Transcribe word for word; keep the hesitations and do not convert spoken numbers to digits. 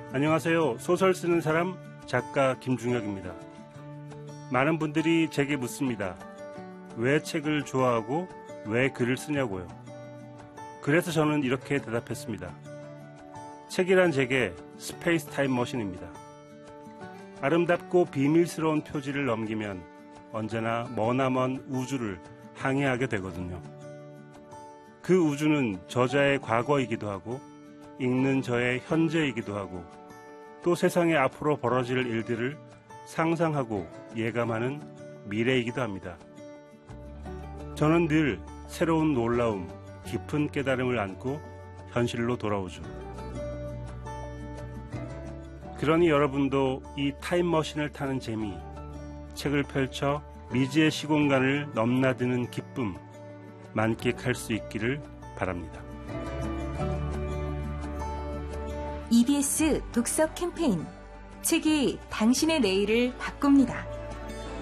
안녕하세요. 소설 쓰는 사람 작가 김중혁입니다. 많은 분들이 제게 묻습니다. 왜 책을 좋아하고 왜 글을 쓰냐고요. 그래서 저는 이렇게 대답했습니다. 책이란 제게 스페이스 타임 머신입니다. 아름답고 비밀스러운 표지를 넘기면 언제나 머나먼 우주를 항해하게 되거든요. 그 우주는 저자의 과거이기도 하고 읽는 저의 현재이기도 하고 또 세상에 앞으로 벌어질 일들을 상상하고 예감하는 미래이기도 합니다. 저는 늘 새로운 놀라움, 깊은 깨달음을 안고 현실로 돌아오죠. 그러니 여러분도 이 타임머신을 타는 재미, 책을 펼쳐 미지의 시공간을 넘나드는 기쁨 만끽할 수 있기를 바랍니다. 이비에스 독서 캠페인 책이 당신의 내일을 바꿉니다.